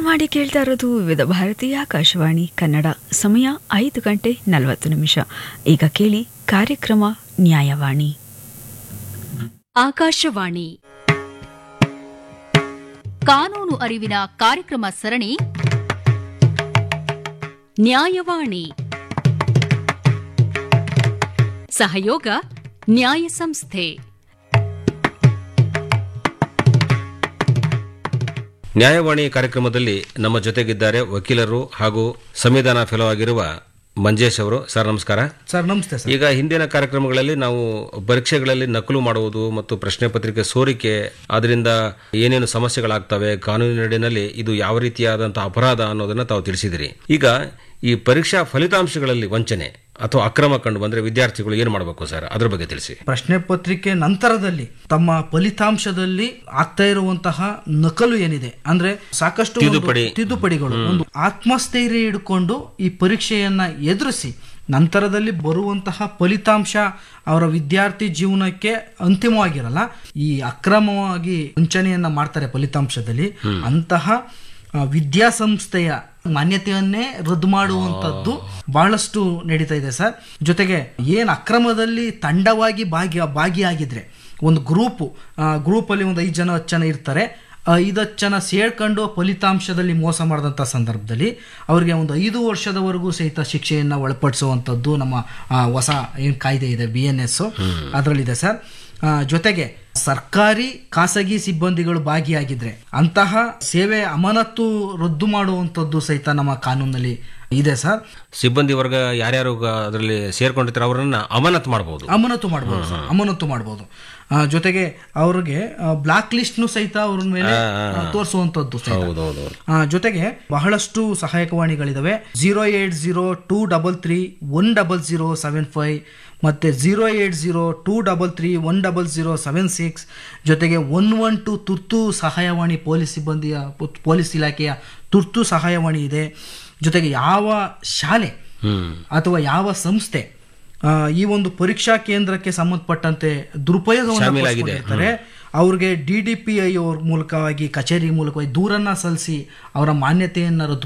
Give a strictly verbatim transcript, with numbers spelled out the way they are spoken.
ಮಾಡಿ ಕೇಳ್ತಾ ಇರೋದು ವಿವಿಧ ಭಾರತೀಯ ಆಕಾಶವಾಣಿ ಕನ್ನಡ. ಸಮಯ ಐದು ಗಂಟೆ ನಲವತ್ತು ನಿಮಿಷ. ಈಗ ಕೇಳಿ ಕಾರ್ಯಕ್ರಮ ನ್ಯಾಯವಾಣಿ. ಆಕಾಶವಾಣಿ ಕಾನೂನು ಅರಿವಿನ ಕಾರ್ಯಕ್ರಮ ಸರಣಿ ನ್ಯಾಯವಾಣಿ. ಸಹಯೋಗ ನ್ಯಾಯ ಸಂಸ್ಥೆ. ನ್ಯಾಯವಾಣಿ ಕಾರ್ಯಕ್ರಮದಲ್ಲಿ ನಮ್ಮ ಜೊತೆಗಿದ್ದಾರೆ ವಕೀಲರು ಹಾಗೂ ಸಂವಿಧಾನ ಫೆಲೋ ಆಗಿರುವ ಮಂಜೇಶ್ ಅವರು. ಸರ್ ನಮಸ್ಕಾರ. ಸರ್ ನಮಸ್ತೆ ಸರ್. ಈಗ ಹಿಂದಿನ ಕಾರ್ಯಕ್ರಮಗಳಲ್ಲಿ ನಾವು ಪರೀಕ್ಷೆಗಳಲ್ಲಿ ನಕಲು ಮಾಡುವುದು ಮತ್ತು ಪ್ರಶ್ನೆ ಪತ್ರಿಕೆ ಸೋರಿಕೆ, ಅದರಿಂದ ಏನೇನು ಸಮಸ್ಯೆಗಳಾಗ್ತವೆ, ಕಾನೂನಿನಡಿನಲ್ಲಿ ಇದು ಯಾವ ರೀತಿಯಾದಂತಹ ಅಪರಾಧ ಅನ್ನೋದನ್ನ ತಾವು ತಿಳಿಸಿದಿರಿ. ಈಗ ಈ ಪರೀಕ್ಷಾ ಫಲಿತಾಂಶಗಳಲ್ಲಿ ವಂಚನೆ ಅಥವಾ ಅಕ್ರಮ ಕಂಡು ಬಂದ್ರೆ ವಿದ್ಯಾರ್ಥಿಗಳು ಏನು ಮಾಡಬೇಕು ಸರ್, ಅದ್ರ ಬಗ್ಗೆ ತಿಳಿಸಿ. ಪ್ರಶ್ನೆ ಪತ್ರಿಕೆ ನಂತರದಲ್ಲಿ ತಮ್ಮ ಫಲಿತಾಂಶದಲ್ಲಿ ಆಗ್ತಾ ಇರುವಂತಹ ನಕಲು ಏನಿದೆ ಅಂದ್ರೆ ಸಾಕಷ್ಟು ತಿದ್ದುಪಡಿ ತಿದ್ದುಪಡಿಗಳು ಒಂದು ಆತ್ಮಸ್ಥೈರ್ಯ ಹಿಡ್ಕೊಂಡು ಈ ಪರೀಕ್ಷೆಯನ್ನ ಎದುರಿಸಿ ನಂತರದಲ್ಲಿ ಬರುವಂತಹ ಫಲಿತಾಂಶ ಅವರ ವಿದ್ಯಾರ್ಥಿ ಜೀವನಕ್ಕೆ ಅಂತಿಮವಾಗಿರಲ್ಲ. ಈ ಅಕ್ರಮವಾಗಿ ವಂಚನೆಯನ್ನ ಮಾಡ್ತಾರೆ ಫಲಿತಾಂಶದಲ್ಲಿ, ಅಂತಹ ವಿದ್ಯಾಸಂಸ್ಥೆಯ ಮಾನ್ಯತೆಯನ್ನೇ ರದ್ದು ಮಾಡುವಂತದ್ದು ಬಹಳಷ್ಟು ನಡೀತಾ ಇದೆ ಸರ್. ಜೊತೆಗೆ ಏನ್ ಅಕ್ರಮದಲ್ಲಿ ತಂಡವಾಗಿ ಭಾಗಿ ಭಾಗಿಯಾಗಿದ್ರೆ ಒಂದು ಗ್ರೂಪ್ ಗ್ರೂಪ್ ಅಲ್ಲಿ ಒಂದು ಐದು ಜನ ಹತ್ತು ಜನ ಇರ್ತಾರೆ, ಐದು ಹತ್ತು ಜನ ಸೇರ್ಕೊಂಡು ಫಲಿತಾಂಶದಲ್ಲಿ ಮೋಸ ಮಾಡಿದಂಥ ಸಂದರ್ಭದಲ್ಲಿ ಅವರಿಗೆ ಒಂದು ಐದು ವರ್ಷದವರೆಗೂ ಸಹಿತ ಶಿಕ್ಷೆಯನ್ನ ಒಳಪಡಿಸುವಂಥದ್ದು ನಮ್ಮ ಹೊಸ ಏನ್ ಕಾಯ್ದೆ ಇದೆ ಬಿ ಎನ್ ಎಸ್ ಅದರಲ್ಲಿದೆ ಸರ್. ಜೊತೆಗೆ ಸರ್ಕಾರಿ ಖಾಸಗಿ ಸಿಬ್ಬಂದಿಗಳು ಭಾಗಿಯಾಗಿದ್ರೆ ಅಂತಹ ಸೇವೆ ಅಮಾನತು ರದ್ದು ಮಾಡುವಂಥದ್ದು ಸಹಿತ ನಮ್ಮ ಕಾನೂನಲ್ಲಿ ಇದೆ ಸರ್. ಸಿಬ್ಬಂದಿ ವರ್ಗ ಯಾರ್ಯಾರು ಅದರಲ್ಲಿ ಸೇರ್ಕೊಂಡಿರ್ತಾರೆ ಅವರನ್ನ ಅಮಾನತು ಮಾಡಬಹುದು ಅಮಾನತು ಮಾಡಬಹುದು ಸರ್ ಅಮಾನತು ಮಾಡಬಹುದು. ಜೊತೆಗೆ ಅವ್ರಿಗೆ ಬ್ಲಾಕ್ ಲಿಸ್ಟ್ ನು ಸಹಿತ ಅವ್ರ ಮೇಲೆ ತೋರಿಸುವಂತದ್ದು. ಜೊತೆಗೆ ಬಹಳಷ್ಟು ಸಹಾಯಕವಾಣಿಗಳಿದಾವೆ. Zero eight zero two double three one double zero seven five ಮತ್ತೆ zero eight zero two double three one double zero seven six ಜೊತೆಗೆ ಒನ್ ಒನ್ ಟು ತುರ್ತು ಸಹಾಯವಾಣಿ ಪೊಲೀಸ್ ಸಿಬ್ಬಂದಿಯ ಪೊಲೀಸ್ ಇಲಾಖೆಯ ತುರ್ತು ಸಹಾಯವಾಣಿ ಇದೆ. ಜೊತೆಗೆ ಯಾವ ಶಾಲೆ ಅಥವಾ ಯಾವ ಸಂಸ್ಥೆ ಈ ಒಂದು ಪರೀಕ್ಷಾ ಕೇಂದ್ರಕ್ಕೆ ಸಂಬಂಧಪಟ್ಟಂತೆ ದುರುಪಯೋಗವನ್ನು ಪಡಿಸ್ಕೊಂಡಿರ್ತಾರೆ ಅವ್ರಿಗೆ ಡಿ ಡಿ ಪಿ ಐ ಅವ್ರ ಮೂಲಕವಾಗಿ ಕಚೇರಿ ಮೂಲಕವಾಗಿ ದೂರನ್ನ ಸಲ್ಲಿಸಿ ಅವರ ಮಾನ್ಯತೆಯನ್ನು ರದ್ದು